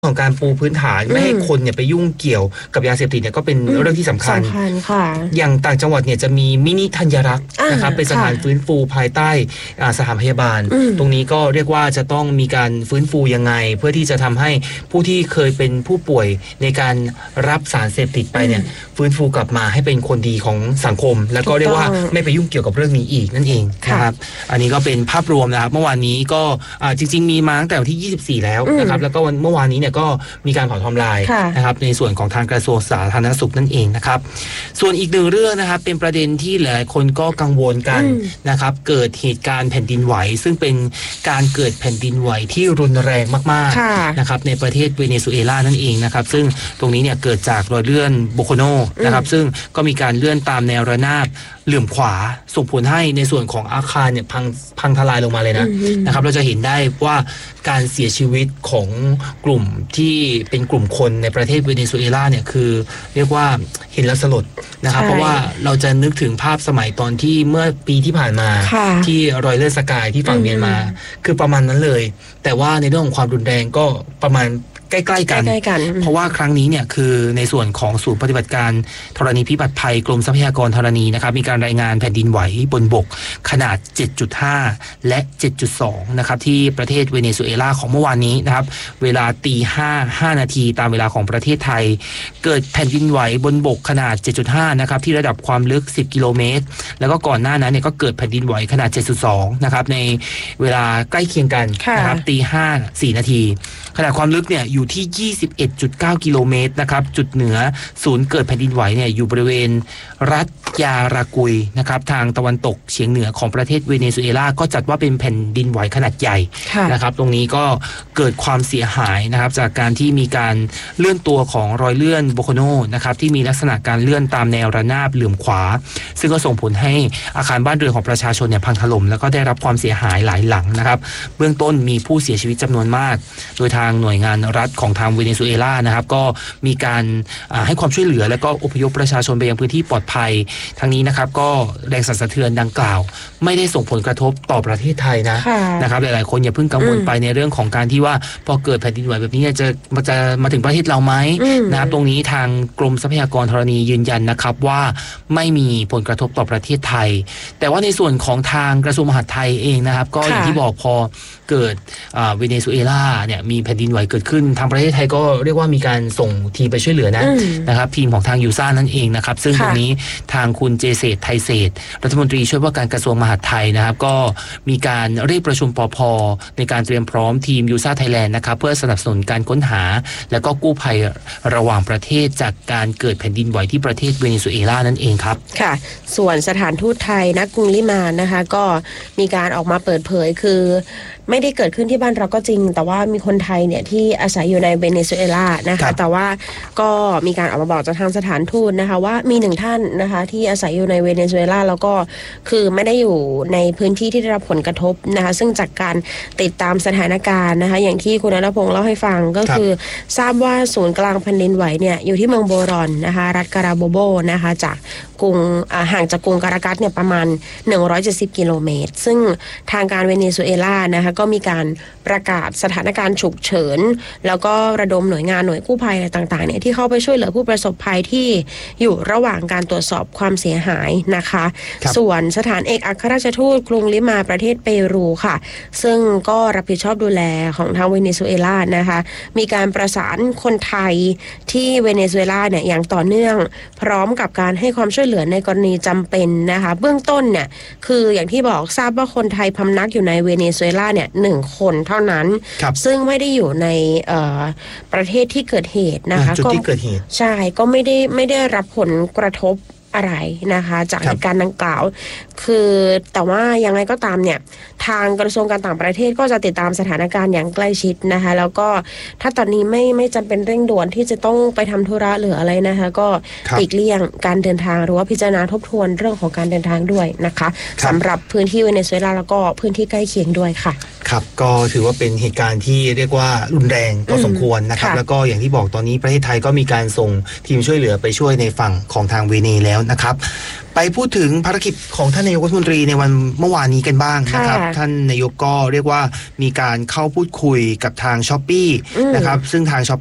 ของการปูพื้นฐานไม่ให้คนเนี่ยไปยุ่งเกี่ยวกับยาเสพติดเนี่ยก็เป็นเรื่องที่สำคัญค่ะอย่างต่างจังหวัดเนี่ยจะมีมินิธัญรักษ์นะครับเป็นสถานฟื้นฟูภายใต้สถานพยาบาลตรงนี้ก็เรียกว่าจะต้องมีการฟื้นฟูยังไงเพื่อที่จะทำให้ผู้ที่เคยเป็นผู้ป่วยในการรับสารเสพติดไปเนี่ยฟื้นฟูกลับมาให้เป็นคนดีของสังคมแล้วก็เรียกว่าไม่ไปยุ่งเกี่ยวกับเรื่องนี้อีกนั่นเองนะครับอันนี้ก็เป็นภาพรวมนะครับเมื่อวานนี้ก็จริงๆมีมาตั้งแต่วันที่24แล้วนะครับแล้วก็เมื่อวานนี้เนี่ยก็มีการเผาทำลายนะครับในส่วนของทางกระทรวงสาธารณสุขนั่นเองนะครับส่วนอีกหนึ่งเรื่องนะครับเป็นประเด็นที่หลายคนก็กังวลกันนะครับเกิดเหตุการณ์แผ่นดินไหวซึ่งเป็นการเกิดแผ่นดินไหวที่รุนแรงมากๆนะครับในประเทศเวเนซุเอลานั่นเองนะครับซึ่งตรงนี้เนี่ยเกิดจากรอยเลื่อนโบโคโนนะครับซึ่งก็มีการเลื่อนตามแนวระนาบเหลื่อมขวาส่งผลให้ในส่วนของอาคารเนี่ยพังทลายลงมาเลยนะครับเราจะเห็นได้ว่าการเสียชีวิตของกลุ่มที่เป็นกลุ่มคนในประเทศเวเนซุเอลาเนี่ยคือเรียกว่าเห็นแล้วสลดนะครับเพราะว่าเราจะนึกถึงภาพสมัยตอนที่เมื่อปีที่ผ่านมาที่รอยเลื่อนสกายที่ฝั่งเมียนมาคือประมาณนั้นเลยแต่ว่าในเรื่องของความรุนแรงก็ประมาณใกล้ๆกันเพราะว่าครั้งนี้เนี่ยคือในส่วนของศูนย์ปฏิบัติการธรณีพิบัติภัยกรมทรัพยากรธรณีนะครับมีการรายงานแผ่นดินไหวบนบกขนาด 7.5 และ 7.2 นะครับที่ประเทศเวเนซุเอลาของเมื่อวานนี้นะครับเวลาตี5 นาทีตามเวลาของประเทศไทยเกิดแผ่นดินไหวบนบกขนาด 7.5 นะครับที่ระดับความลึก10 กิโลเมตรแล้วก็ก่อนหน้านั้นเนี่ยก็เกิดแผ่นดินไหวขนาด 7.2 นะครับในเวลาใกล้เคียงกันนะครับตี5 4 นาทีขนาดความลึกเนี่ยอยู่ที่ 21.9 กิโลเมตรนะครับจุดเหนือศูนย์เกิดแผ่นดินไหวเนี่ยอยู่บริเวณรัฐยารากุยนะครับทางตะวันตกเฉียงเหนือของประเทศเวเนซุเอลาก็จัดว่าเป็นแผ่นดินไหวขนาดใหญ่นะครับตรงนี้ก็เกิดความเสียหายนะครับจากการที่มีการเลื่อนตัวของรอยเลื่อนโบโคโนนะครับที่มีลักษณะการเลื่อนตามแนวระนาบเหลื่อมขวาซึ่งก็ส่งผลให้อาคารบ้านเรือนของประชาชนเนี่ยพังถล่มแล้วก็ได้รับความเสียหายหลายหลังนะครับเบื้องต้นมีผู้เสียชีวิตจำนวนมากโดยทางหน่วยงานรัฐของทางเวเนซุเอลานะครับก็มีการให้ความช่วยเหลือและก็อพยพประชาชนไปยังพื้นที่ปลอดภัยทั้งนี้นะครับก็แรงสั่นสะเทือนดังกล่าวไม่ได้ส่งผลกระทบต่อประเทศไทยนะครับหลายๆคนอย่าเพิ่งกังวลไปในเรื่องของการที่ว่าพอเกิดแผ่นดินไหวแบบนี้จะมาถึงประเทศเราไหมนะครับตรงนี้ทางกรมทรัพยากรธรณียืนยันนะครับว่าไม่มีผลกระทบต่อประเทศไทยแต่ว่าในส่วนของทางกระทรวงมหาดไทยเองนะครับก็อย่างที่บอกพอเกิดเวเนซุเอลาเนี่ยมีแผ่นดินไหวเกิดขึ้นทางประเทศไทยก็เรียกว่ามีการส่งทีมไปช่วยเหลือนะครับทีมของทางยูซ่านั่นเองนะครับซึ่งตรงนี้ทางคุณเจเศรษฐ์ไทยเศรษฐ์รัฐมนตรีช่วยว่าการกระทรวงมหาดไทยนะครับก็มีการเรียกประชุมปภ.ในการเตรียมพร้อมทีมยูซ่าไทยแลนด์นะครับเพื่อสนับสนุนการค้นหาและก็กู้ภัยระหว่างประเทศจากการเกิดแผ่นดินไหวที่ประเทศเวเนซุเอลานั่นเองครับค่ะส่วนสถานทูตไทยณกรุงลิมานะคะก็มีการออกมาเปิดเผยคือไม่ได้เกิดขึ้นที่บ้านเราก็จริงแต่ว่ามีคนไทยเนี่ยที่อาศัยอยู่ในเวเนซุเอลานะคะแต่ว่าก็มีการออกมาบอกจากทางสถานทูตนะคะว่ามีหนึ่งท่านนะคะที่อาศัยอยู่ในเวเนซุเอลาแล้วก็คือไม่ได้อยู่ในพื้นที่ที่ได้รับผลกระทบนะคะซึ่งจากการติดตามสถานการณ์นะคะอย่างที่คุณณัฐพงษ์เล่าให้ฟังก็คือทราบว่าศูนย์กลางแผ่นดินไหวเนี่ยอยู่ที่เมืองโบรอนนะคะรัฐการาโบโบนะคะจากกรุงห่างจากกรุงการากัสเนี่ยประมาณ170 กิโลเมตรซึ่งทางการเวเนซุเอลานะคะก็มีการประกาศสถานการณ์ฉุกเฉินแล้วก็ระดมหน่วยงานหน่วยกู้ภัยอะไรต่างๆเนี่ยที่เข้าไปช่วยเหลือผู้ประสบภัยที่อยู่ระหว่างการตรวจสอบความเสียหายนะคะส่วนสถานเอกอัครราชทูตกรุงลิมาประเทศเปรูค่ะซึ่งก็รับผิดชอบดูแลของทางเวเนซุเอลานะคะมีการประสานคนไทยที่เวเนซุเอลาเนี่ยอย่างต่อเนื่องพร้อมกับการให้ความช่วยเหลือในกรณีจำเป็นนะคะเบื้องต้นเนี่ยคืออย่างที่บอกทราบว่าคนไทยพำนักอยู่ในเวเนซุเอลาเนี่ย1 คนเท่านั้นซึ่งไม่ได้อยู่ในประเทศที่เกิดเหตุนะคะจุดที่เกิดเหตุใช่ก็ไม่ได้รับผลกระทบอะไรนะคะจากเหตุการณ์ดังกล่าวคือแต่ว่ายังไงก็ตามเนี่ยทางกระทรวงการต่างประเทศก็จะติดตามสถานการณ์อย่างใกล้ชิดนะคะแล้วก็ถ้าตอนนี้ไม่จำเป็นเร่งด่วนที่จะต้องไปทำธุระหรืออะไรนะคะก็หลีกเลี่ยงการเดินทางหรือว่าพิจารณาทบทวนเรื่องของการเดินทางด้วยนะคะสำหรับพื้นที่เวเนซุเอลาแล้วก็พื้นที่ใกล้เคียงด้วยค่ะครับก็ถือว่าเป็นเหตุการณ์ที่เรียกว่ารุนแรงพอสมควรนะครับแล้วก็อย่างที่บอกตอนนี้ประเทศไทยก็มีการส่งทีมช่วยเหลือไปช่วยในฝั่งของทางเวเนแล้วนะครับไปพูดถึงภารกิจของท่านนายกรัฐมนตรีในวันเมื่อวานนี้กันบ้างนะครับท่านนายกก็เรียกว่ามีการเข้าพูดคุยกับทาง Shopee นะครับซึ่งทาง